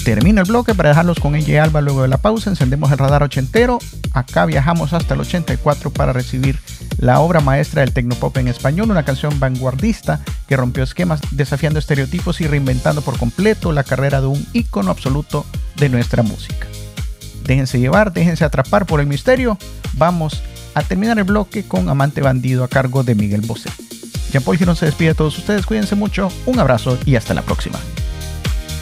termino el bloque para dejarlos con AJ Alba. Luego de la pausa encendemos el radar ochentero. Acá viajamos hasta el 84 para recibir la obra maestra del tecnopop en español, una canción vanguardista que rompió esquemas, desafiando estereotipos y reinventando por completo la carrera de un ícono absoluto de nuestra música. Déjense llevar, déjense atrapar por el misterio. Vamos a terminar el bloque con Amante Bandido a cargo de Miguel Bosé. Jean Paul Girón se despide de todos ustedes, cuídense mucho, un abrazo y hasta la próxima.